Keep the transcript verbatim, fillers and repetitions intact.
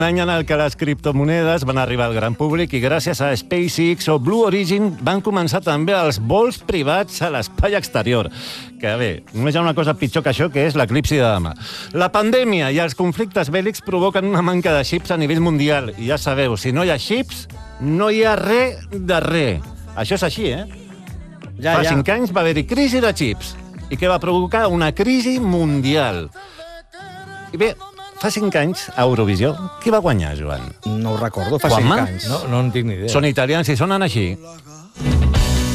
any en el que les criptomonedes van arribar al gran públic i gràcies a SpaceX o Blue Origin van començar també els vols privats a l'espai exterior. Que bé, només hi ha una cosa pitjor que això, que és l'eclipsi de demà. La pandèmia i els conflictes bèl·lics provoquen una manca de xips a nivell mundial. I ja sabeu, si no hi ha xips, no hi ha res de res. Això és així, eh? Ja, Fa ja. cinc anys va haver-hi crisi de xips. I què va provocar? Una crisi mundial. I bé, fa cinc anys, a Eurovisió, qui va guanyar, Joan? No ho recordo, fa Juanma? cinc anys. No, no en tinc ni idea. Són italians i sonen així.